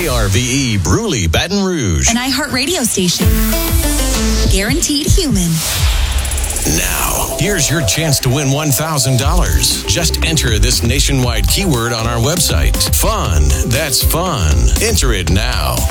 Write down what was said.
KRVE Bruley, Baton Rouge. An iHeartRadio station. Guaranteed human. Now, here's your chance to win $1,000. Just enter this nationwide keyword on our website. Fun. That's fun. Enter it now.